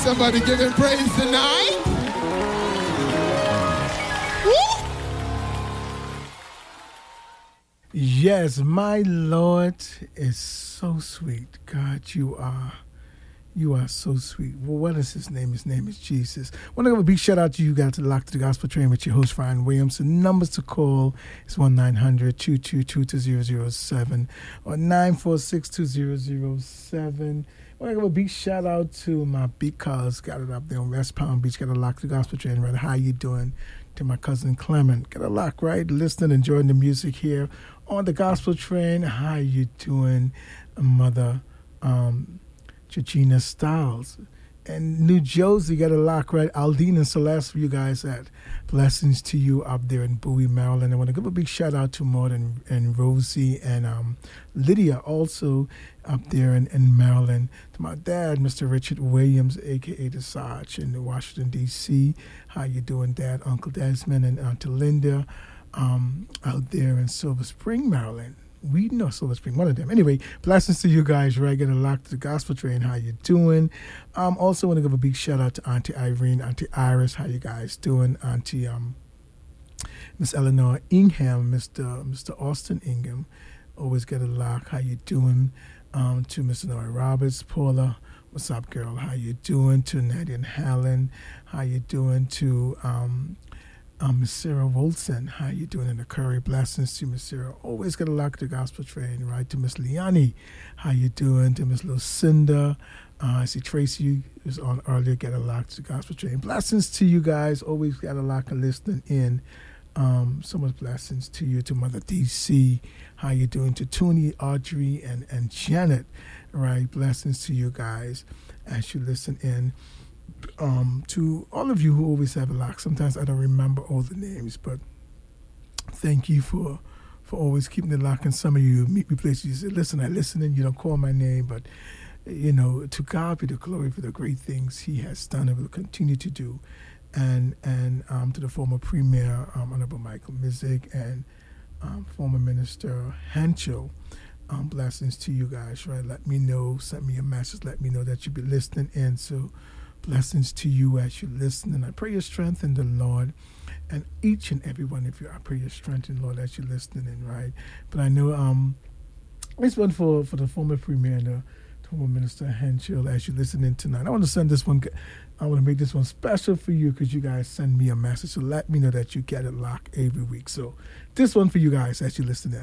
Somebody give him praise tonight. Woo! Yes, my Lord is so sweet. God, you are so sweet. Well, what is his name? His name is Jesus. I want to give a big shout out to you guys to Lock to the Gospel Train with your host, Ryan Williams. The numbers to call is 1-900-222-2007 or 946-2007. I want to give a big shout out to my big cuz, got it up there in West Palm Beach, got a Lock to the Gospel Train, right? How you doing? To my cousin Clement, got a lock, right? Listening, enjoying the music here on the Gospel Train. How you doing, Mother Chachina Styles? And New Jersey, got a lock, right? Aldine and Celeste, for you guys at blessings to you up there in Bowie, Maryland. I want to give a big shout out to Maud and Rosie and Lydia also up there in Maryland. To my dad, Mr. Richard Williams, a.k.a. the Sarge in Washington, D.C. How you doing, Dad? Uncle Desmond and Auntie Linda out there in Silver Spring, Maryland. We know Silver Spring, one of them. Anyway, blessings to you guys, right? Getting locked to the Gospel Train. How you doing? Also want to give a big shout out to Auntie Irene, Auntie Iris. How you guys doing? Auntie Miss Eleanor Ingham, Mr. Austin Ingham. Always get a lock. How you doing? To Mr. Noah Roberts, Paula. What's up, girl? How you doing? To Nadia and Helen. How you doing? To Miss Sarah Wilson, how you doing in the Curry? Blessings to Miss Sarah. Always got to lock the Gospel Train, right? To Miss Liani, how you doing? To Miss Lucinda, I see Tracy was on earlier. Got to lock the Gospel Train. Blessings to you guys. Always got to lock and listening in. So much blessings to you. To Mother DC, how you doing? To Tony, Audrey, and Janet, right? Blessings to you guys as you listen in. To all of you who always have a lock. Sometimes I don't remember all the names, but thank you for always keeping the lock. And some of you meet me places, you say, listen, I listen and you don't call my name, but you know, to God be the glory for the great things he has done and will continue to do. And to the former Premier, Honorable Michael Mizik, and former Minister Hancho, blessings to you guys, right? Let me know, send me a message, let me know that you'll be listening in. So blessings to you as you listen, and I pray your strength in the Lord, and each and every one of you, I pray your strength in the Lord as you're listening in, right? But I know this one for the former Premier and the former Minister Henschel as you're listening tonight. I want to send this one, I want to make this one special for you because you guys send me a message, so let me know that you get it locked every week. So this one for you guys as you listen in.